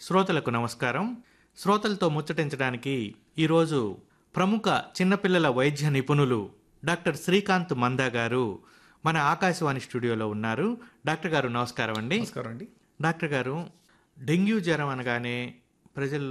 శ్రోతలకు నమస్కారం. శ్రోతలతో ముచ్చటించడానికి ఈరోజు ప్రముఖ చిన్నపిల్లల వైద్య నిపుణులు డాక్టర్ శ్రీకాంత్ మందా గారు మన ఆకాశవాణి స్టూడియోలో ఉన్నారు. డాక్టర్ గారు నమస్కారం అండి. నమస్కారం అండి. డాక్టర్ గారు, డెంగ్యూ జ్వరం అనగానే ప్రజల్లో